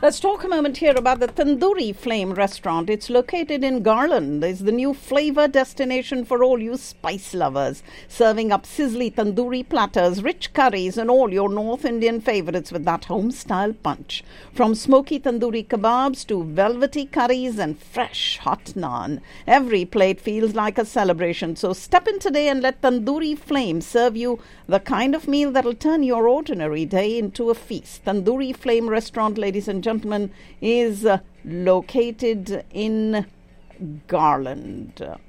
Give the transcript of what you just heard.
Let's talk a moment here about the Tandoori Flame restaurant. It's located in Garland. It's the new flavor destination for all you spice lovers, serving up sizzly tandoori platters, rich curries, and all your North Indian favorites with that home-style punch. From smoky tandoori kebabs to velvety curries and fresh hot naan, every plate feels like a celebration. So step in today and let Tandoori Flame serve you the kind of meal that'll turn your ordinary day into a feast. Tandoori Flame restaurant, ladies and gentlemen, is located in Garland.